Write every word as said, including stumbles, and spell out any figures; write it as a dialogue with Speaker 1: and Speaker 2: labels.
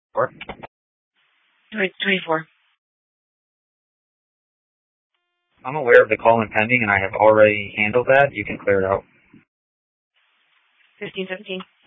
Speaker 1: Or
Speaker 2: twenty-four.
Speaker 1: I'm aware of the call impending, and I have already handled that. You can clear it out.
Speaker 2: fifteen seventeen.